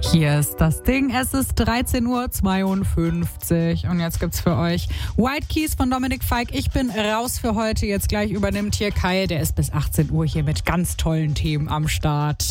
Hier ist das Ding. Es ist 13:52 Uhr und jetzt gibt's für euch White Keys von Dominik Fike. Ich bin raus für heute. Jetzt gleich übernimmt hier Kai. Der ist bis 18 Uhr hier mit ganz tollen Themen am Start.